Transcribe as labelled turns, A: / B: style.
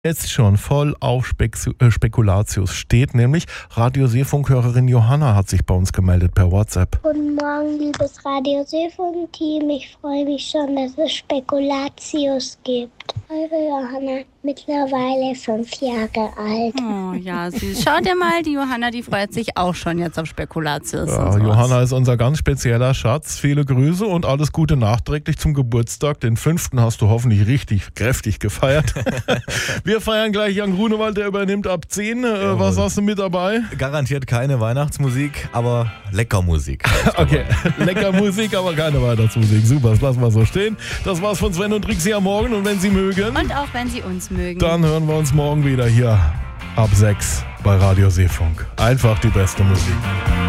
A: Jetzt schon voll auf Spekulatius steht, nämlich Radio-Seefunk-Hörerin Johanna hat sich bei uns gemeldet per WhatsApp.
B: Guten Morgen, liebes Radio-Seefunk-Team. Ich freue mich schon, dass es Spekulatius gibt. Eure Johanna, mittlerweile 5 Jahre alt.
C: Oh ja, süß. Schau dir mal, die Johanna, die freut sich auch schon jetzt auf Spekulatius.
A: Ja, Johanna ist unser ganz spezieller Schatz. Viele Grüße und alles Gute nachträglich zum Geburtstag. Den 5. hast du hoffentlich richtig kräftig gefeiert. Wir feiern gleich Jan Grunewald, der übernimmt ab 10. Was hast du mit dabei?
D: Garantiert keine Weihnachtsmusik, aber lecker Musik.
A: Okay, lecker Musik, aber keine Weihnachtsmusik. Super, das lassen wir so stehen. Das war's von Sven und Trixie am Morgen. Und wenn Sie mögen,
C: und auch wenn Sie uns mögen,
A: dann hören wir uns morgen wieder hier ab 6 bei Radio Seefunk. Einfach die beste Musik.